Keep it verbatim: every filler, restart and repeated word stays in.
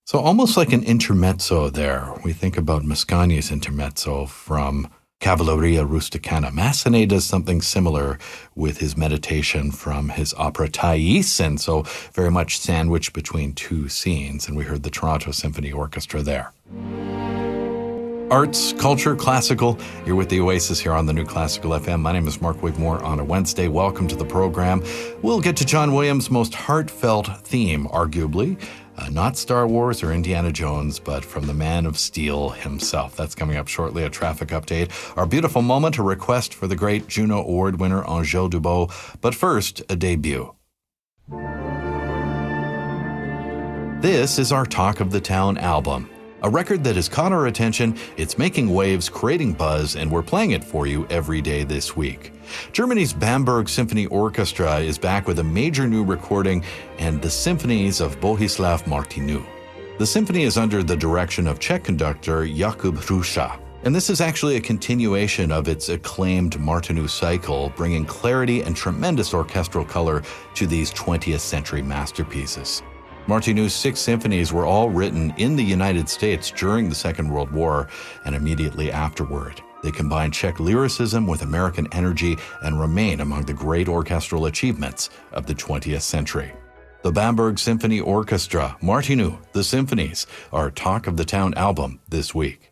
So almost like an intermezzo there. We think about Mascagni's intermezzo from Cavalleria Rusticana. Massenet does something similar with his meditation from his opera Thais, and so very much sandwiched between two scenes, and we heard the Toronto Symphony Orchestra there. Arts, culture, classical. You're with the Oasis here on the New Classical F M. My name is Mark Wigmore on a Wednesday. Welcome to the program. We'll get to John Williams' most heartfelt theme, arguably. Uh, not Star Wars or Indiana Jones, but from the Man of Steel himself. That's coming up shortly, a traffic update. Our beautiful moment, a request for the great Juno Award winner Angèle Dubot. But first, a debut. This is our Talk of the Town album. A record that has caught our attention, it's making waves, creating buzz, and we're playing it for you every day this week. Germany's Bamberg Symphony Orchestra is back with a major new recording and the symphonies of Bohuslav Martinu. The symphony is under the direction of Czech conductor Jakub Hruša, and this is actually a continuation of its acclaimed Martinu cycle, bringing clarity and tremendous orchestral color to these twentieth century masterpieces. Martinu's six symphonies were all written in the United States during the Second World War and immediately afterward. They combine Czech lyricism with American energy and remain among the great orchestral achievements of the twentieth century. The Bamberg Symphony Orchestra, Martinu, the Symphonies, our Talk of the Town album this week.